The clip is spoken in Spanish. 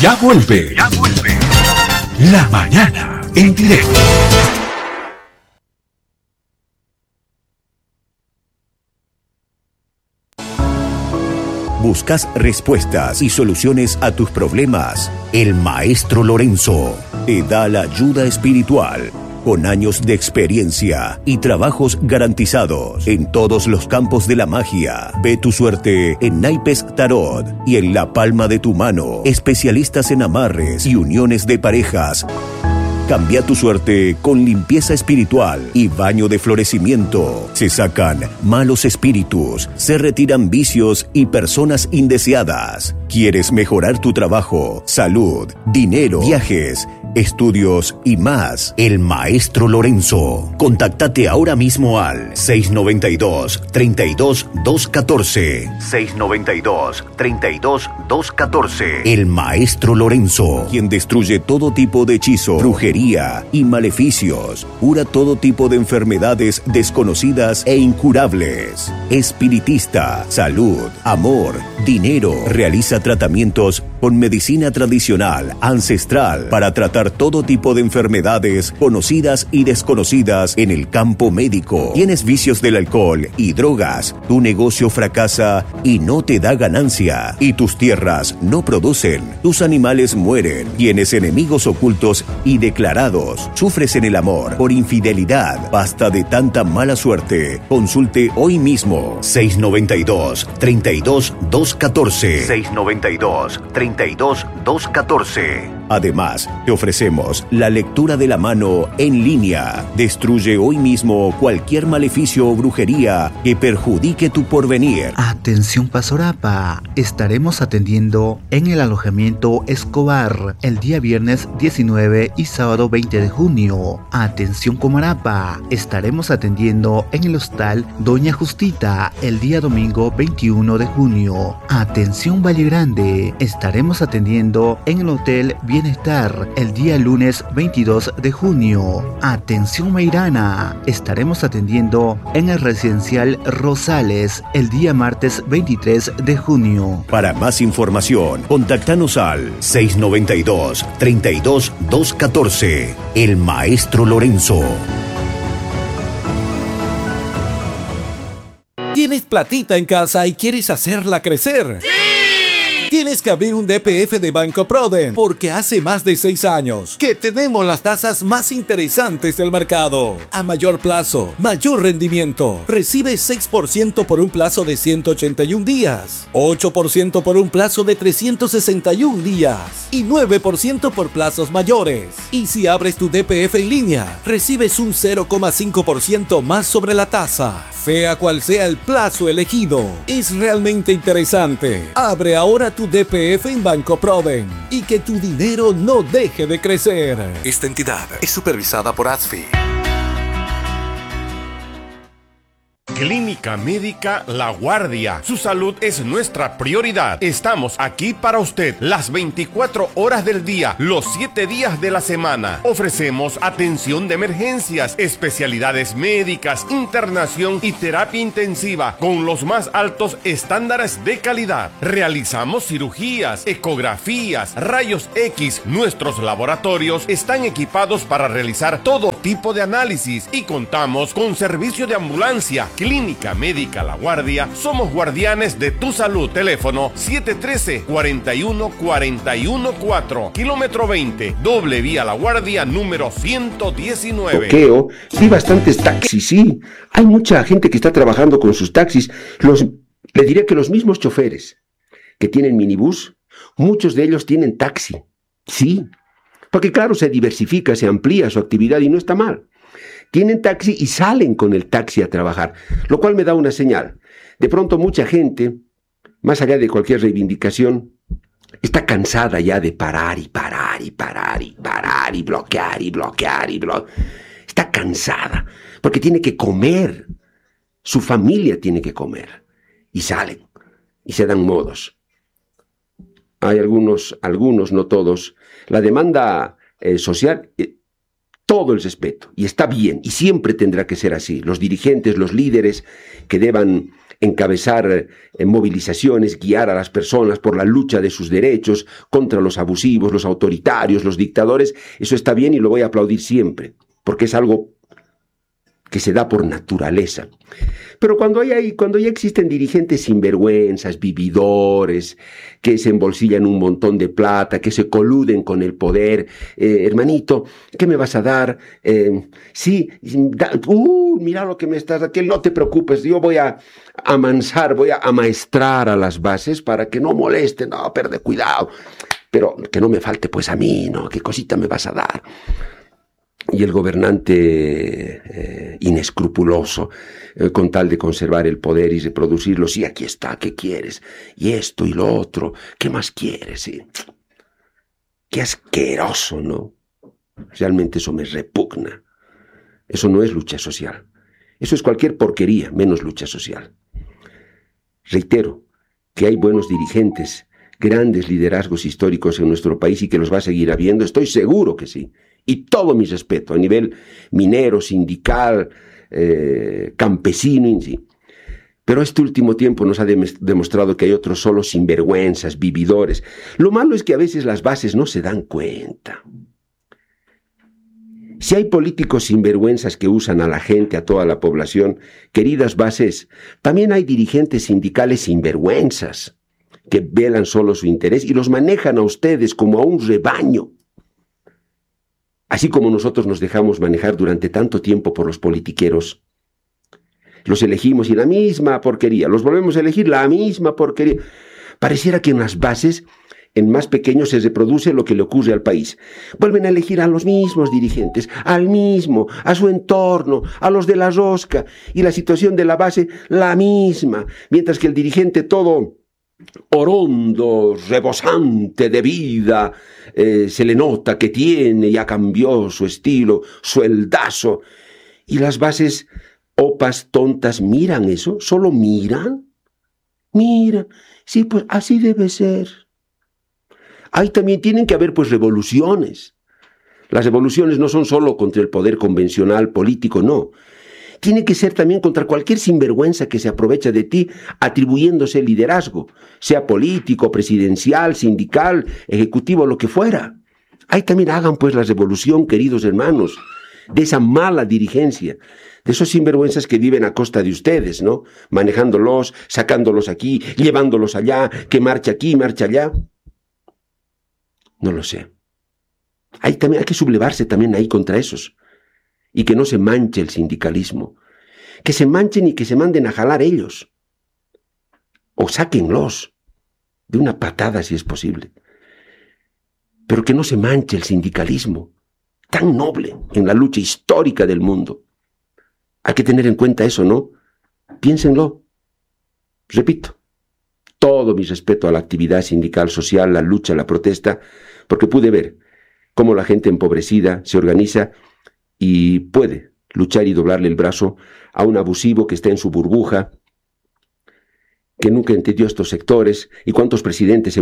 Ya vuelve. La mañana en directo. ¿Buscas respuestas y soluciones a tus problemas? El Maestro Lorenzo te da la ayuda espiritual con años de experiencia y trabajos garantizados en todos los campos de la magia. Ve tu suerte en naipes tarot y en la palma de tu mano. Especialistas en amarres y uniones de parejas. Cambia tu suerte con limpieza espiritual y baño de florecimiento. Se sacan malos espíritus, se retiran vicios y personas indeseadas. ¿Quieres mejorar tu trabajo, salud, dinero, viajes, estudios y más? El Maestro Lorenzo. Contáctate ahora mismo al 692-32-214. 692-32-214. El Maestro Lorenzo, quien destruye todo tipo de hechizo, brujería y maleficios. Cura todo tipo de enfermedades desconocidas e incurables. Espiritista, salud, amor, dinero. Realiza tratamientos con medicina tradicional, ancestral, para tratar todo tipo de enfermedades conocidas y desconocidas en el campo médico. ¿Tienes vicios del alcohol y drogas? Tu negocio fracasa y no te da ganancia. Y tus tierras no producen. Tus animales mueren. Tienes enemigos ocultos y declarados. Sufres en el amor por infidelidad. Basta de tanta mala suerte. Consulte hoy mismo. 692-32-214. 692-32-214. Además, te ofrecemos la lectura de la mano en línea. Destruye hoy mismo cualquier maleficio o brujería que perjudique tu porvenir. Atención Pasorapa, estaremos atendiendo en el alojamiento Escobar el día viernes 19 y sábado 20 de junio. Atención Comarapa, estaremos atendiendo en el hostal Doña Justita el día domingo 21 de junio. Atención Valle Grande, estaremos atendiendo en el hotel Bienestar el día lunes 22 de junio. Atención Meirana, estaremos atendiendo en el residencial Rosales el día martes 23 de junio. Para más información, contáctanos al 692-32-214. El Maestro Lorenzo. ¿Tienes platita en casa y quieres hacerla crecer? ¡Sí! Tienes que abrir un DPF de Banco Proden, porque hace más de 6 años que tenemos las tasas más interesantes del mercado. A mayor plazo, mayor rendimiento. Recibe 6% por un plazo de 181 días, 8% por un plazo de 361 días y 9% por plazos mayores. Y si abres tu DPF en línea, recibes un 0,5% más sobre la tasa. Sea cual sea el plazo elegido, es realmente interesante. Abre ahora tu DPF en Banco Proden y que tu dinero no deje de crecer. Esta entidad es supervisada por ASFI. Clínica Médica La Guardia. Su salud es nuestra prioridad. Estamos aquí para usted las 24 horas del día, los 7 días de la semana. Ofrecemos atención de emergencias, especialidades médicas, internación y terapia intensiva con los más altos estándares de calidad. Realizamos cirugías, ecografías, rayos X. Nuestros laboratorios están equipados para realizar todo tipo de análisis y contamos con servicio de ambulancia. Clínica Médica La Guardia, somos guardianes de tu salud. Teléfono 713-41-414, kilómetro 20, doble vía La Guardia, número 119. Bloqueo, vi bastantes taxis, sí. Hay mucha gente que está trabajando con sus taxis. Le diré que los mismos choferes que tienen minibús, muchos de ellos tienen taxi. Sí, porque claro, se diversifica, se amplía su actividad y no está mal. Tienen taxi y salen con el taxi a trabajar, lo cual me da una señal. De pronto mucha gente, más allá de cualquier reivindicación, está cansada ya de parar y parar y parar y parar y bloquear y bloquear y bloquear. Está cansada porque tiene que comer. Su familia tiene que comer. Y salen y se dan modos. Hay algunos, no todos. La demanda social... todo el respeto, y está bien, y siempre tendrá que ser así. Los dirigentes, los líderes que deban encabezar movilizaciones, guiar a las personas por la lucha de sus derechos contra los abusivos, los autoritarios, los dictadores. Eso está bien y lo voy a aplaudir siempre, porque es algo que se da por naturaleza. Pero cuando ya existen dirigentes sinvergüenzas, vividores, que se embolsillan un montón de plata, que se coluden con el poder, hermanito, ¿qué me vas a dar? Sí, mira lo que me estás dando, no te preocupes, yo voy a amansar, voy a amaestrar a las bases para que no molesten, no, perde cuidado, pero que no me falte pues a mí, ¿no? ¿Qué cosita me vas a dar? Y el gobernante inescrupuloso, con tal de conservar el poder y reproducirlo, sí, aquí está, ¿qué quieres? Y esto y lo otro, ¿qué más quieres? ¿Sí? Qué asqueroso, ¿no? Realmente eso me repugna. Eso no es lucha social. Eso es cualquier porquería, menos lucha social. Reitero que hay buenos dirigentes, grandes liderazgos históricos en nuestro país y que los va a seguir habiendo, estoy seguro que sí. Y todo mi respeto a nivel minero, sindical, campesino, en sí. Pero este último tiempo nos ha demostrado que hay otros solo sinvergüenzas, vividores. Lo malo es que a veces las bases no se dan cuenta. Si hay políticos sinvergüenzas que usan a la gente, a toda la población, queridas bases, también hay dirigentes sindicales sinvergüenzas que velan solo su interés y los manejan a ustedes como a un rebaño. Así como nosotros nos dejamos manejar durante tanto tiempo por los politiqueros, los elegimos y la misma porquería, los volvemos a elegir la misma porquería. Pareciera que en las bases, en más pequeños, se reproduce lo que le ocurre al país. Vuelven a elegir a los mismos dirigentes, al mismo, a su entorno, a los de la rosca, y la situación de la base la misma, mientras que el dirigente todo orondo, rebosante de vida, se le nota que tiene, ya cambió su estilo, sueldazo, y las bases opas tontas miran eso, solo miran, sí, pues así debe ser. Ahí también tienen que haber pues revoluciones. Las revoluciones no son solo contra el poder convencional político, no. Tiene que ser también contra cualquier sinvergüenza que se aprovecha de ti atribuyéndose liderazgo, sea político, presidencial, sindical, ejecutivo, lo que fuera. Ahí también hagan pues la revolución, queridos hermanos, de esa mala dirigencia, de esos sinvergüenzas que viven a costa de ustedes, ¿no? Manejándolos, sacándolos aquí, llevándolos allá, que marcha aquí, marcha allá. No lo sé. Hay que sublevarse también ahí contra esos. Y que no se manche el sindicalismo. Que se manchen y que se manden a jalar ellos. O sáquenlos de una patada si es posible. Pero que no se manche el sindicalismo, tan noble en la lucha histórica del mundo. Hay que tener en cuenta eso, ¿no? Piénsenlo. Repito, todo mi respeto a la actividad sindical, social, la lucha, la protesta, porque pude ver cómo la gente empobrecida se organiza y puede luchar y doblarle el brazo a un abusivo que está en su burbuja, que nunca entendió estos sectores, y cuántos presidentes